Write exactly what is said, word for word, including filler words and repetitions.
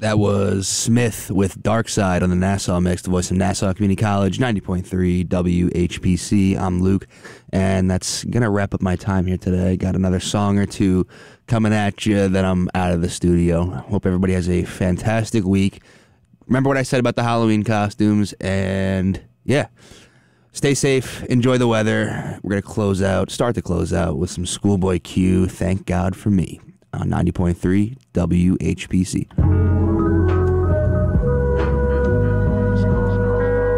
That was Smith with Dark Side on the Nassau Mix, the voice of Nassau Community College, ninety point three W H P C. I'm Luke, and that's going to wrap up my time here today. Got another song or two coming at you, then I'm out of the studio. Hope everybody has a fantastic week. Remember what I said about the Halloween costumes, and yeah, stay safe, enjoy the weather. We're going to close out, start to close out with some Schoolboy Q, Thank God for Me, on ninety point three W H P C.